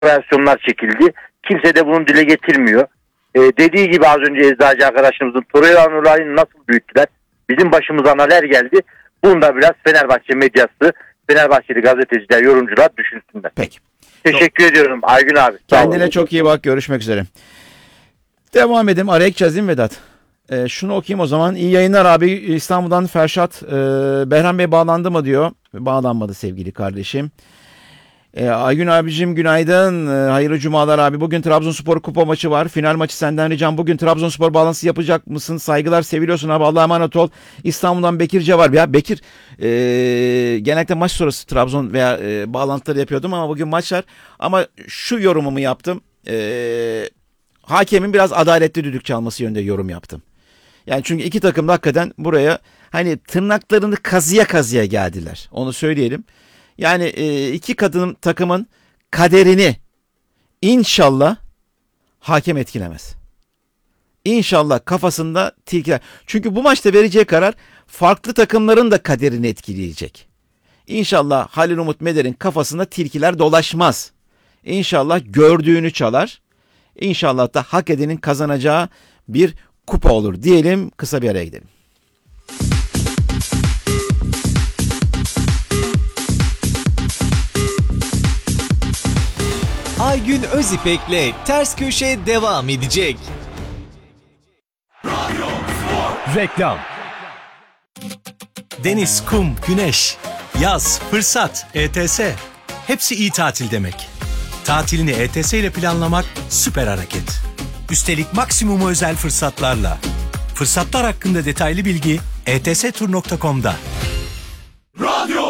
versiyonlar çekildi. Kimse de bunu dile getirmiyor. Dediği gibi az önce eczacı arkadaşımızın Torreira olayını nasıl büyüttüler? Bizim başımıza neler geldi? Bunu da biraz Fenerbahçe medyası, Fenerbahçeli gazeteciler, yorumcular düşünsünler. Peki. Teşekkür ediyorum Aygün abi. Kendine çok iyi bak. Görüşmek üzere. Devam edelim. Araya gideceğiz değil mi Vedat? Şunu okuyayım o zaman. İyi yayınlar abi. İstanbul'dan Ferşat. Behram Bey bağlandı mı diyor. Bağlanmadı sevgili kardeşim. Aygün abicim günaydın. Hayırlı cumalar abi. Bugün Trabzonspor kupa maçı var. Final maçı senden ricam. Bugün Trabzonspor bağlantısı yapacak mısın? Saygılar, seviliyorsun abi. Allah'a emanet ol. İstanbul'dan Bekirce var. Ya Bekir genellikle maç sonrası Trabzon veya bağlantıları yapıyordum ama bugün maçlar. Ama şu yorumumu yaptım. Hakemin biraz adaletli düdük çalması yönünde yorum yaptım. Yani çünkü iki takım da hakikaten buraya hani tırnaklarını kazıya kazıya geldiler. Onu söyleyelim. Yani iki takımın kaderini inşallah hakem etkilemez. İnşallah kafasında tilkiler. Çünkü bu maçta vereceği karar farklı takımların da kaderini etkileyecek. İnşallah Halil Umut Meler'in kafasında tilkiler dolaşmaz. İnşallah gördüğünü çalar. İnşallah da hak edenin kazanacağı bir kupa olur diyelim. Kısa bir araya gidelim. Aygün Özipek'le Ters Köşe devam edecek. Reklam. Deniz, kum, güneş, yaz, fırsat, ETS. Hepsi iyi tatil demek. Tatilini ETS ile planlamak süper hareket. Üstelik maksimum özel fırsatlarla. Fırsatlar hakkında detaylı bilgi etstur.com'da. Radyo